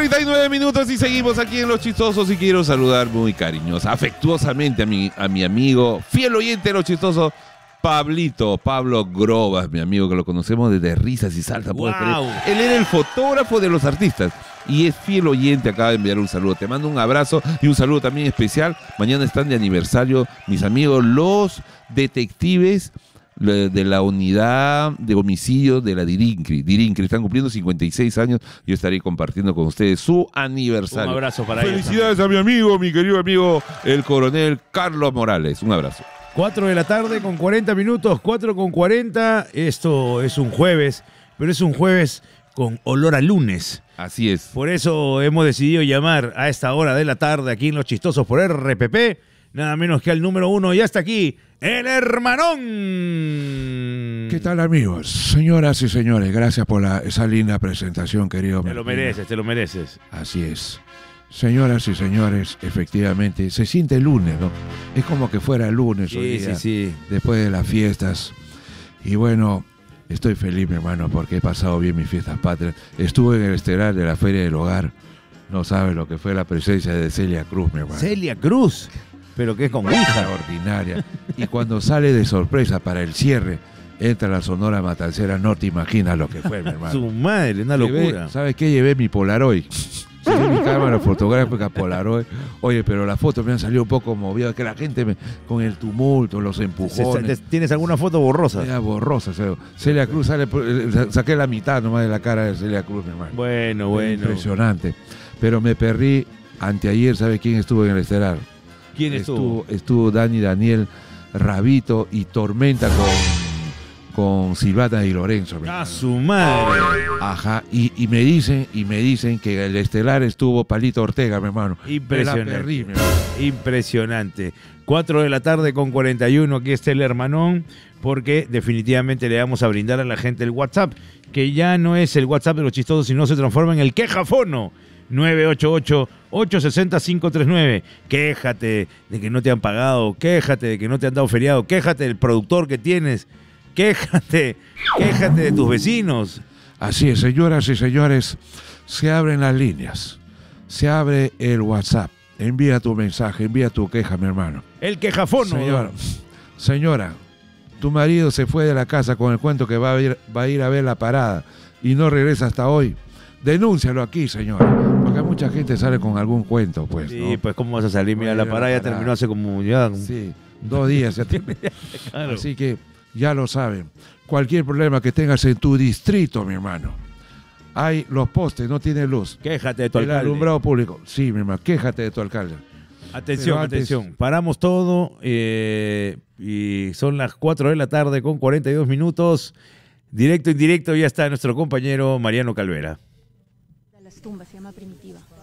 39 minutos y seguimos aquí en Los Chistosos y quiero saludar muy cariñosa, afectuosamente a mi amigo, fiel oyente de Los Chistosos, Pablo Grobas, mi amigo que lo conocemos desde Risas y Salsa. Wow. Él era el fotógrafo de los artistas y es fiel oyente, acaba de enviar un saludo. Te mando un abrazo y un saludo también especial. Mañana están de aniversario mis amigos, los detectives de la unidad de homicidio de la Dirincri. Están cumpliendo 56 años. Yo estaré compartiendo con ustedes su aniversario. Un abrazo para ellos. Felicidades a mi amigo, mi querido amigo, el coronel Carlos Morales. Un abrazo. 4 de la tarde con 40 minutos, 4 con 40. Esto es un jueves, pero es un jueves con olor a lunes. Así es. Por eso hemos decidido llamar a esta hora de la tarde aquí en Los Chistosos por RPP, nada menos que al número 1. Ya está aquí, el Hermanón. ¿Qué tal, amigos? Señoras y señores, gracias por esa linda presentación, querido. Te lo mereces, te lo mereces. Así es. Señoras y señores, efectivamente, se siente lunes, ¿no? Es como que fuera lunes hoy día, Sí. después de las fiestas. Y bueno, estoy feliz, mi hermano, porque he pasado bien mis fiestas patrias. Estuve en el estelar de la Feria del Hogar. No sabes lo que fue la presencia de Celia Cruz, mi hermano. Celia Cruz, pero que es con hija. Extraordinaria. Y cuando sale de sorpresa para el cierre, entra la Sonora Matancera, no te imaginas lo que fue, mi hermano. Su madre, una locura. ¿Sabes qué? Llevé mi Polaroid. Llevé mi cámara fotográfica Polaroid. Oye, pero las fotos me han salido un poco movidas, que la gente con el tumulto, los empujones. ¿Tienes alguna foto borrosa? Era borrosa. Celia Cruz saqué la mitad nomás de la cara de Celia Cruz, mi hermano. Bueno. Impresionante. Pero me perdí anteayer, ¿sabe quién estuvo en el estelar? ¿Quién estuvo? Estuvo Daniel, Rabito y Tormenta con Silvana y Lorenzo. ¡A su madre! Ajá, y me dicen que el estelar estuvo Palito Ortega, mi hermano. Impresionante. Me la perdí, mi hermano. Impresionante. 4 de la tarde con 41, aquí está el Hermanón, porque definitivamente le vamos a brindar a la gente el WhatsApp, que ya no es el WhatsApp de Los Chistosos, sino se transforma en el quejafono. 988-860-539. Quéjate de que no te han pagado, quéjate de que no te han dado feriado, quéjate del productor que tienes, quéjate de tus vecinos. Así es, señoras y señores, se abren las líneas, se abre el WhatsApp. Envía tu mensaje, envía tu queja, mi hermano. El quejafono. Señora, tu marido se fue de la casa con el cuento que va a ir a ver la parada y no regresa hasta hoy. Denúncialo aquí, señora, porque mucha gente sale con algún cuento, pues. Sí, ¿no? pues ¿cómo vas a salir? Mira, la parada ya terminó hace como ya... Sí, 2 días ya terminó. Claro. Así que ya lo saben. Cualquier problema que tengas en tu distrito, mi hermano. Hay los postes, no tiene luz. Quéjate de tu El alcalde. alumbrado público. Sí, mi hermano, quéjate de tu alcalde. Atención, Pero antes- atención. Paramos todo y son las 4 de la tarde con 42 minutos. Directo, indirecto, ya está nuestro compañero Mariano Calvera. Las tumbas, se llama Primitiva.